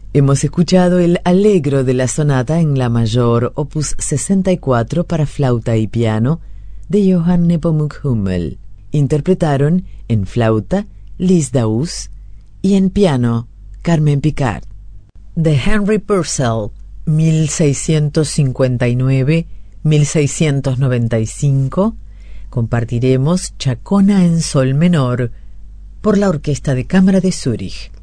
Hemos escuchado el Allegro de la sonata en la mayor, opus 64 para flauta y piano, de Johann Nepomuk Hummel. Interpretaron en flauta Lise Daoust y en piano Carmen Picard. De Henry Purcell, 1659-1695, compartiremos Chacona en sol menor por la Orquesta de Cámara de Zúrich.